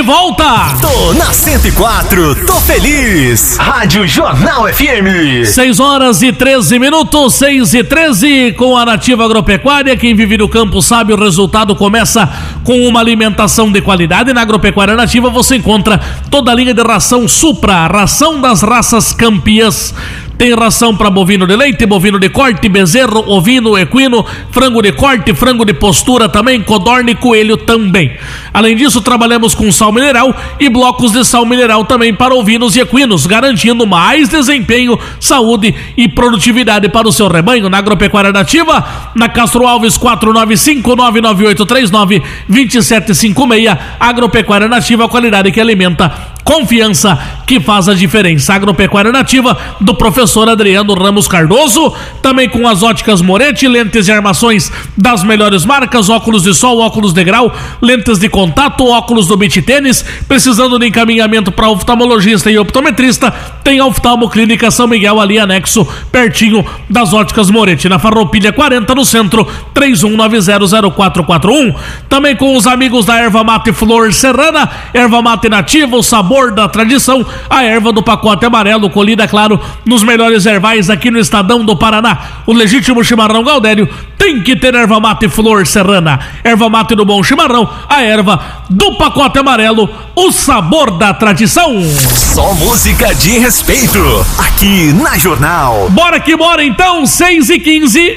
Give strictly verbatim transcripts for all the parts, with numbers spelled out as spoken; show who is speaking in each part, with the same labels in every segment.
Speaker 1: volta.
Speaker 2: Tô na cento e quatro, tô feliz. Rádio Jornal F M.
Speaker 1: seis horas e treze minutos, seis e treze, com a Nativa Agropecuária. Quem vive no campo sabe, o resultado começa com uma alimentação de qualidade. Na Agropecuária Nativa você encontra toda a linha de ração Supra, ração das raças campeãs. Tem ração para bovino de leite, bovino de corte, bezerro, ovino, equino, frango de corte, frango de postura também, codorna e coelho também. Além disso, trabalhamos com sal mineral e blocos de sal mineral também para ovinos e equinos, garantindo mais desempenho, saúde e produtividade para o seu rebanho. Na Agropecuária Nativa, na Castro Alves quatro nove cinco, nove nove oito três nove, dois sete cinco seis. Agropecuária Nativa, qualidade que alimenta, confiança que faz a diferença. Agropecuária Nativa do professor Adriano Ramos Cardoso, também com as óticas Moretti, lentes e armações das melhores marcas, óculos de sol, óculos de grau, lentes de contato, óculos do beach tênis. Precisando de encaminhamento para oftalmologista e optometrista, tem a Oftalmo Clínica São Miguel, ali anexo, pertinho das óticas Moretti, na Farroupilha quarenta, no centro. Três um nove zero zero quatro quatro um. Também com os amigos da Erva Mate Flor Serrana, Erva Mate Nativa, o sabor da tradição, a erva do pacote amarelo, colhida, claro, nos melhores ervais aqui no Estadão do Paraná. O legítimo chimarrão Gaudério tem que ter Erva Mate Flor Serrana. Erva Mate do bom chimarrão, a erva do pacote amarelo, o sabor da tradição.
Speaker 2: Só música de respeito aqui na Jornal.
Speaker 1: Bora que bora então, seis e quinze.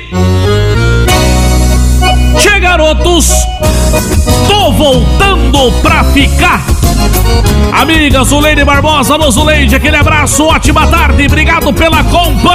Speaker 1: Tchê, garotos, tô voltando pra ficar. Amiga Zuleide Barbosa, alô Zuleide, aquele abraço, ótima tarde, obrigado pela companhia.